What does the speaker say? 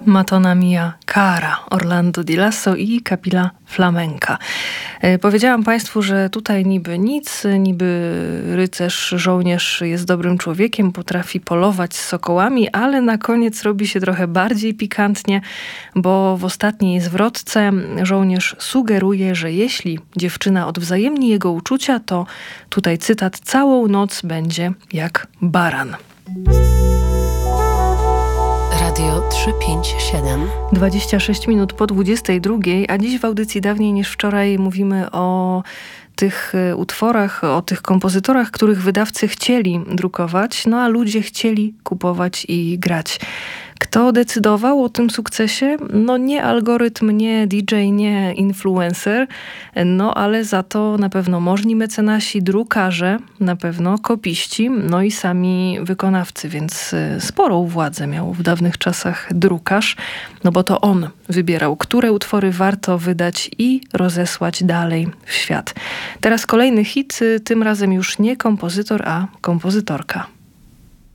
Madonna Mia Cara, Orlando Di Lasso i Capilla Flamenca. Powiedziałam Państwu, że tutaj niby nic, niby rycerz, żołnierz jest dobrym człowiekiem, potrafi polować z sokołami, ale na koniec robi się trochę bardziej pikantnie, bo w ostatniej zwrotce żołnierz sugeruje, że jeśli dziewczyna odwzajemni jego uczucia, to tutaj cytat: całą noc będzie jak baran. Radio 357. 26 minut po 22, a dziś w audycji Dawniej niż wczoraj mówimy o tych utworach, o tych kompozytorach, których wydawcy chcieli drukować, no a ludzie chcieli kupować i grać. Kto decydował o tym sukcesie? No nie algorytm, nie DJ, nie influencer, no ale za to na pewno możni mecenasi, drukarze, na pewno kopiści, no i sami wykonawcy, więc sporą władzę miał w dawnych czasach drukarz, no bo to on wybierał, które utwory warto wydać i rozesłać dalej w świat. Teraz kolejny hit, tym razem już nie kompozytor, a kompozytorka.